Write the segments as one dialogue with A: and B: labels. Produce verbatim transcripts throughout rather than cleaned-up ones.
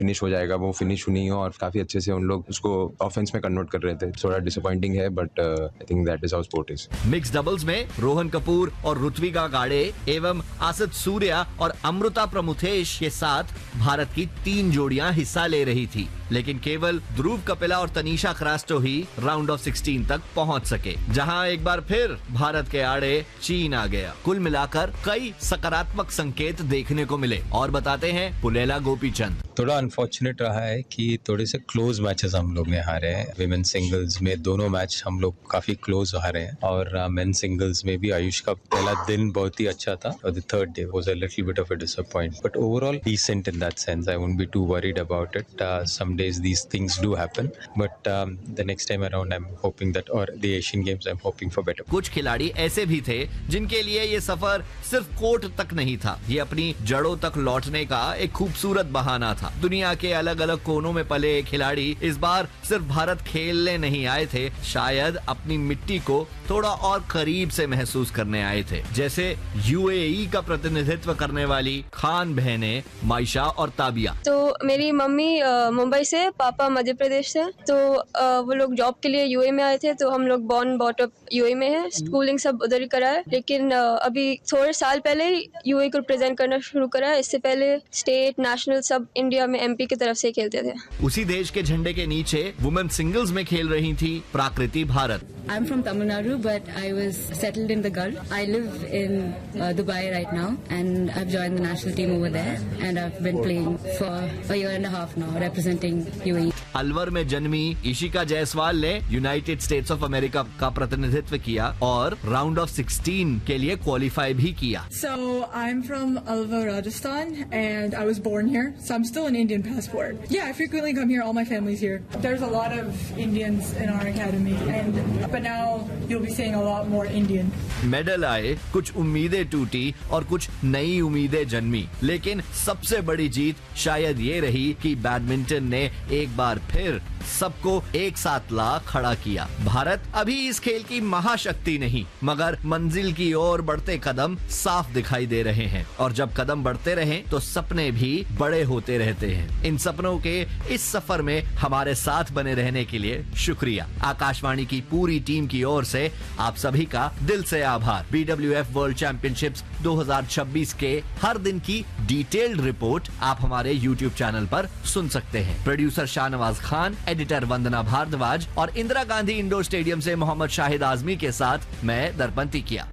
A: Finish हो जाएगा, वो फिनिश नहीं हो और काफी अच्छे से उन लोग उसको ऑफेंस में कन्वर्ट कर रहे थे। थोड़ा डिसअपॉइंटिंग है, but I think that is how sport is.
B: Mix doubles में रोहन कपूर और ऋत्विका गाड़े एवं आसित सूर्या और अमृता प्रमुथेश के साथ भारत की तीन जोड़ियां हिस्सा ले रही थी, लेकिन केवल ध्रुव कपिला और तनीषा क्रास्टो ही राउंड ऑफ सिक्सटीन तक पहुंच सके, जहां एक बार फिर भारत के आड़े चीन आ गया। कुल मिलाकर कई सकारात्मक संकेत देखने को मिले और बताते हैं पुलेला गोपीचंद।
C: थोड़ा अनफॉर्चुनेट रहा है कि थोड़े से क्लोज मैचेस हम लोग ने हारे हैं। विमेन सिंगल्स में दोनों मैच हम लोग काफी क्लोज हारे हैं और मेन सिंगल्स में भी आयुष का पहला दिन बहुत ही अच्छा था और the third day was a little bit of a disappoint, but overall decent in that sense. I won't be to worried about it. Some days these things do happen, but um, the next time around I'm hoping that, or the Asian Games I'm hoping for better.
B: कुछ खिलाड़ी ऐसे भी थे जिनके लिए ये सफर सिर्फ court तक नहीं था, ये अपनी जड़ों तक लौटने का एक खूबसूरत बहाना था। दुनिया के अलग अलग कोनों में पले खिलाड़ी इस बार सिर्फ भारत खेलने नहीं आए थे, शायद अपनी मिट्टी को थोड़ा और करीब से महसूस करने आए थे। जैसे यूएई का प्रतिनिधित्व करने वाली खान बहनें मायशा और ताबिया।
D: तो मेरी मम्मी मुंबई से, पापा मध्य प्रदेश से, तो आ, वो लोग जॉब के लिए यूए में आए थे, तो हम लोग बॉर्न बॉट अप यूए में है, स्कूलिंग सब उधर ही करा है, लेकिन आ, अभी थोड़े साल पहले ही यूए को रिप्रेजेंट करना शुरू करा है। इससे पहले स्टेट नेशनल सब इंडिया में एमपी की तरफ से खेलते थे।
B: उसी देश के झंडे के नीचे वुमेन सिंगल्स में खेल रही थी प्राकृति Bharat.
E: I'm from Tamil Nadu, but I was settled in the Gulf. I live in uh, Dubai right now, and I've joined the national team over there, and I've been playing for a year and a half now, representing U A E.
B: Alwar में जन्मी इशिका जायसवाल ने United states of America का प्रतिनिधित्व किया और round of sixteen के लिए qualify भी किया।
F: So I'm from Alvar, Rajasthan, and I was born here, so I'm still an Indian passport. Yeah, I frequently come here. All my family's here. There's a lot of Indians in our academy, and but now you'll be seeing a lot more Indian.
B: Medal आए, कुछ उम्मीदें टूटी और कुछ नई उम्मीदें जन्मी, लेकिन सबसे बड़ी जीत शायद ये रही कि बैडमिंटन ने एक बार फिर सबको एक साथ ला खड़ा किया। भारत अभी इस खेल की महाशक्ति नहीं, मगर मंजिल की ओर बढ़ते कदम साफ दिखाई दे रहे हैं, और जब कदम बढ़ते रहें तो सपने भी बड़े होते रहते हैं। इन सपनों के इस सफर में हमारे साथ बने रहने के लिए शुक्रिया। आकाशवाणी की पूरी टीम की ओर से आप सभी का दिल से आभार। बीडब्ल्यूएफ वर्ल्ड चैंपियनशिप्स दो हज़ार छब्बीस के हर दिन की डिटेल्ड रिपोर्ट आप हमारे यूट्यूब चैनल पर सुन सकते हैं। प्रोड्यूसर शाहनवाज खान, एडिटर वंदना भारद्वाज और इंदिरा गांधी इंडोर स्टेडियम से मोहम्मद शाहिद आजमी के साथ मैं दर्पण किया।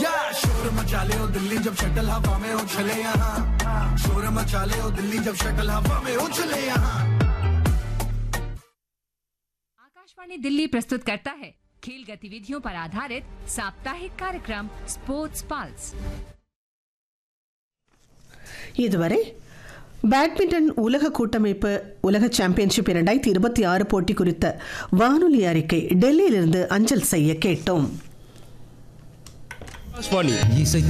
G: शोर मचा ले ओ दिल्ली जब शटल हवा में उछले यहाँ, शोर मचा ले ओ दिल्ली जब शटल हवा में उछले यहाँ।
H: आकाशवाणी दिल्ली प्रस्तुत करता है खेल गतिविधियों पर आधारित साप्ताहिक कार्यक्रम स्पोर्ट्स पल्स।
I: இதுவரை பேட்மிண்டன் உலக கூட்டமைப்பு உலக சாம்பியன்ஷிப் இரண்டாயிரத்தி இருபத்தி ஆறு போட்டி குறித்த வானொலி அறிக்கை டெல்லியிலிருந்து அஞ்சல் செய்ய கேட்டோம்.